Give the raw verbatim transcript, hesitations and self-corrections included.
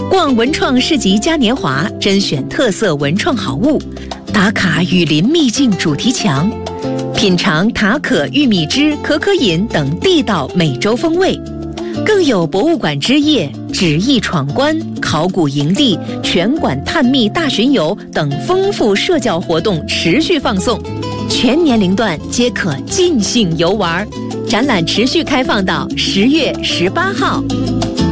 逛文创市集嘉年华，甄选特色文创好物，打卡雨林秘境主题墙，品尝塔可玉米汁可可饮等地道美洲风味。更有博物馆之夜、纸艺闯关、考古营地、全馆探秘大巡游等丰富社交活动持续放送，全年龄段皆可尽兴游玩。展览持续开放到十月十八号。